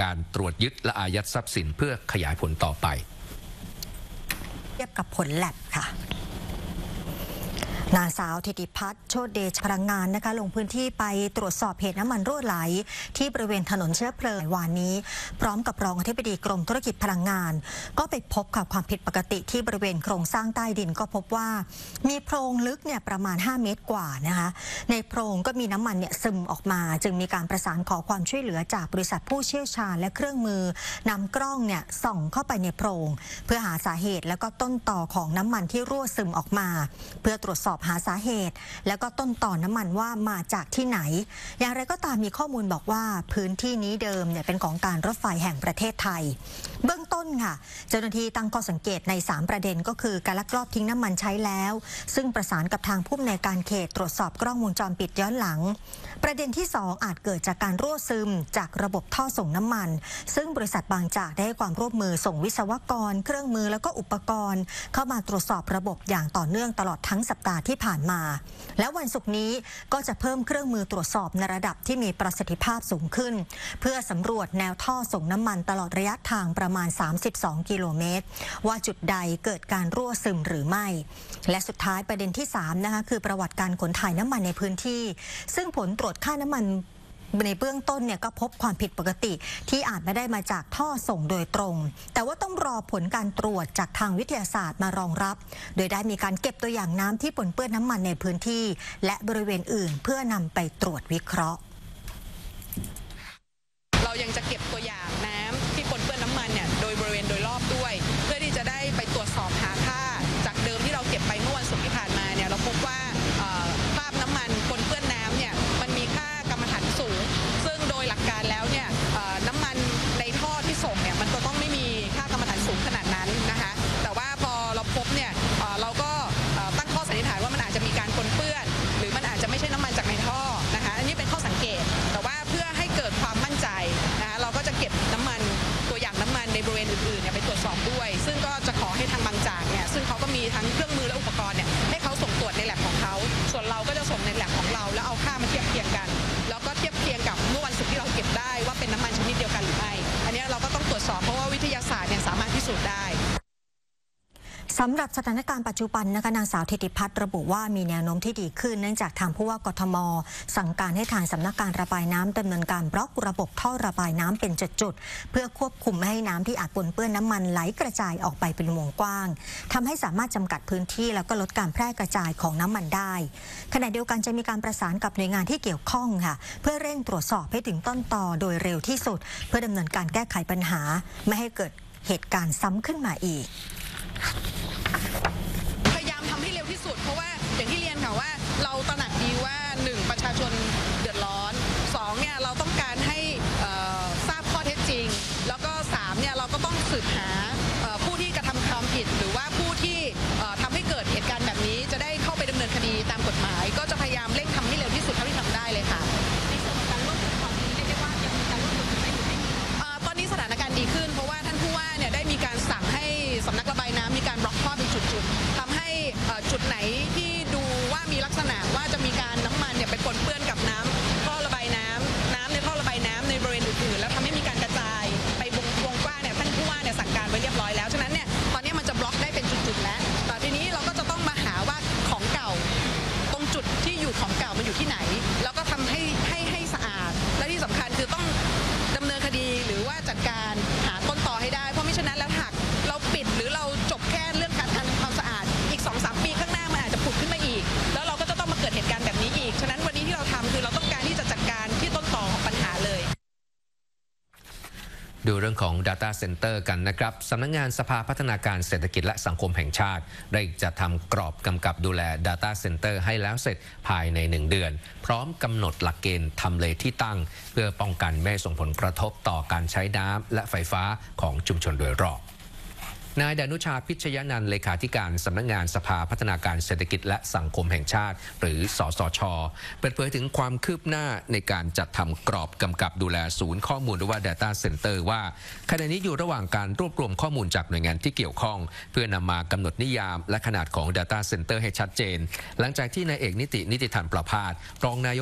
การตรวจยึดและอายัดทรัพย์สินเพื่อขยายผลต่อไปเทียบกับผลแลบค่ะนางสาวธิติพัฒน์โชติเดชพลังงานนะคะลงพื้นที่ไปตรวจสอบเหตุน้ำมันรั่วไหลที่บริเวณถนนเชื้อเพลิงวานนี้พร้อมกับรองอธิบดีกรมธุรกิจพลังงานก็ไปพบกับความผิดปกติที่บริเวณโครงสร้างใต้ดินก็พบว่ามีโพรงลึกเนี่ยประมาณ5 เมตรกว่านะคะในโพรงก็มีน้ำมันเนี่ยซึมออกมาจึงมีการประสานขอความช่วยเหลือจากบริษัทผู้เชี่ยวชาญและเครื่องมือนำกล้องเนี่ยส่องเข้าไปในโพรงเพื่อหาสาเหตุและก็ต้นต่อของน้ำมันที่รั่วซึมออกมาเพื่อตรวจสอบหาสาเหตุแล้วก็ต้นต่อน้ำมันว่ามาจากที่ไหนอย่างไรก็ตามมีข้อมูลบอกว่าพื้นที่นี้เดิมเนี่ยเป็นของการรถไฟแห่งประเทศไทยเบื้องต้นค่ะเจ้าหน้าที่ตั้งข้อสังเกตใน3ประเด็นก็คือการลักลอบทิ้งน้ำมันใช้แล้วซึ่งประสานกับทางผู้อำนวยการเขตตรวจสอบกล้องวงจรปิดย้อนหลังประเด็นที่2อาจเกิดจากการรั่วซึมจากระบบท่อส่งน้ำมันซึ่งบริษัทบางจากได้ให้ความร่วมมือส่งวิศวกรเครื่องมือแล้วก็อุปกรณ์เข้ามาตรวจสอบระบบอย่างต่อเนื่องตลอดทั้งสัปดาห์ที่ผ่านมาและวันศุกร์นี้ก็จะเพิ่มเครื่องมือตรวจสอบในระดับที่มีประสิทธิภาพสูงขึ้นเพื่อสำรวจแนวท่อส่งน้ำมันตลอดระยะทางประมาณ32 กิโลเมตรว่าจุดใดเกิดการรั่วซึมหรือไม่และสุดท้ายประเด็นที่3นะคะคือประวัติการขนถ่ายน้ำมันในพื้นที่ซึ่งผลตรวจค่าน้ำมันในเบื้องต้นเนี่ยก็พบความผิดปกติที่อาจไม่ได้มาจากท่อส่งโดยตรงแต่ว่าต้องรอผลการตรวจจากทางวิทยาศาสตร์มารองรับโดยได้มีการเก็บตัวอย่างน้ำที่ปนเปื้อนน้ำมันในพื้นที่และบริเวณอื่นเพื่อนำไปตรวจวิเคราะห์เรายังจะเก็บตัวอย่างน้ำที่ปนเปื้อนน้ำมันเนี่ยโดยบริเวณโดยรอบด้วยเพื่อที่จะได้ไปตรวจสอบหาค่าจากเดิมที่เราเก็บไปเมื่อวันศุกร์ที่ผ่านมาเนี่ยเราพบว่าคราบน้ำมันปนเปื้อนน้ำเนี่ยมันมีค่ากรรมฐานสูงซึ่งโดยหลักการแล้วเนี่ยน้ำมันในท่อที่ส่งเนี่ยมันก็ต้องไม่มีค่ากรรมฐานสูงขนาดนั้นนะคะแต่ว่าพอเราพบเนี่ยเราก็ตั้งข้อสันนิษฐานว่ามันอาจจะมีการปนเปื้อนหรือมันอาจจะไม่ใช่น้ำมันจากในท่อนะคะอันนี้เป็นข้อสังเกตแต่ว่าเพื่อให้เกิดความมั่นใจนะคะเราก็จะเก็บน้ำมันตัวอย่างน้ำมันในบริเวณอื่นๆเนี่ยไปตรวจสอบด้วยซึ่งก็จะขอให้ทางบางจากเนี่ยซึ่งเขาก็มีทั้งเครื่องมือและอุปกรณ์เนี่ยให้เขาส่งตรวจในแลบของเขาส่วนเราก็จะส่งในแลบของเราแล้วเอาค่ามาเทียบเคียงกันแล้วก็เทียบเคียงกับเมื่อวันศุกร์ที่เราเก็บได้ว่าเป็นน้ำมันชนิดเดียวกันหรือไม่อันนี้เราก็ต้องตรวจสอบเพราะว่าวิทยาศาสตร์เนี่ยสามารถพิสูจน์ได้สำหรับสถานการณ์ปัจจุบันนะคะนางสาวธิติพัฒน์ระบุว่ามีแนวโน้มที่ดีขึ้นเนื่องจากทางผู้ว่ากทมสั่งการให้ทางสำนักการระบายน้ำดำเนินการบล็อกระบบท่อระบายน้ำเป็นจุดๆเพื่อควบคุมไม่ให้น้ำที่อาจปนเปื้อนน้ำมันไหลกระจายออกไปเป็นวงกว้างทำให้สามารถจำกัดพื้นที่แล้วก็ลดการแพร่กระจายของน้ำมันได้ขณะเดียวกันจะมีการประสานกับหน่วยงานที่เกี่ยวข้องค่ะเพื่อเร่งตรวจสอบให้ถึงต้นตอโดยเร็วที่สุดเพื่อดำเนินการแก้ไขปัญหาไม่ให้เกิดเหตุการณ์ซ้ำขึ้นมาอีกพยายามทำให้เร็วที่สุดเพราะว่าอย่างที่เรียนค่ะว่าเราตระหนักดีว่า1ประชาชนเดือดร้อน2เนี่ยเราต้องการให้ทราบข้อเท็จจริงแล้วก็3เนี่ยเราก็ต้องสืบหาผู้ที่กระทำความผิดหรือว่าผู้ที่ทำให้เกิดเหตุการณ์แบบนี้จะได้เข้าไปดำเนินคดีตามกฎหมายก็จะพยายามเร่งทำให้เร็วที่สุดเท่าที่ทำได้เลยค่ะในส่วนของการรวบรวมข้อมูลได้ว่ายังมีการรวบรวมได้หรือไม่มีตอนนี้สถานการณ์ดีขึ้นเพราะว่าท่านผู้ว่าเนี่ยได้มีการสั่งให้สำนักระบายน้ำมีการบล็อกท่อเป็นจุดๆทำให้จุดไหนที่ดูว่ามีลักษณะว่าจะมีการน้ำมันเนี่ยไปปนเปื้อนกับน้ำท่อระบายน้ำในท่อระบายน้ำในบริเวณอื่นๆแล้วทำให้มีการกระจายไปวงกว้างเนี่ยท่านผู้ว่าเนี่ยสั่งการไว้เรียบร้อยแล้วฉะนั้นเนี่ยตอนนี้มันจะบล็อกได้เป็นจุดๆแล้วแต่ทีนี้เราก็จะต้องมาหาว่าของเก่าตรงจุดที่อยู่ของเก่ามันอยู่ที่ไหนแล้วก็ทำให้สะอาดและที่สำคัญคือต้องดำเนินคดีหรือว่าจัดการหาต้นตอให้ได้เพราะมิฉะนั้นแล้วหากเราปิดหรือเราจบแค่เรื่องการทำความสะอาดอีก 2-3 ปีข้างหน้ามันอาจจะผุดขึ้นมาอีกแล้วเราก็จะต้องมาเกิดเหตุการณ์แบบนี้อีกฉะนั้นวันนี้ที่เราทำคือเราต้องการที่จะจัดการที่ต้นตอของปัญหาเลยดูเรื่องของ Data Center กันนะครับสำนักงานสภาพัฒนาการเศรษฐกิจและสังคมแห่งชาติได้จะทำกรอบกำกับดูแล Data Center ให้แล้วเสร็จภายใน1 เดือนพร้อมกำหนดหลักเกณฑ์ทำเลที่ตั้งเพื่อป้องกันไม่ส่งผลกระทบต่อการใช้น้ำและไฟฟ้าของชุมชนโดยรอบนายดนุชาพิชยนันท์เลขาธิการสำนักงานสภาพัฒนาการเศรษฐกิจและสังคมแห่งชาติหรือสสช.เปิดเผยถึงความคืบหน้าในการจัดทำกรอบกำกับดูแลศูนย์ข้อมูลหรือว่า Data Center ว่าขณะนี้อยู่ระหว่างการรวบรวมข้อมูลจากหน่วยงานที่เกี่ยวข้องเพื่อนำมากำหนดนิยามและขนาดของ Data Center ให้ชัดเจนหลังจากที่นายเอกนิติธรรมประภาสรองนายก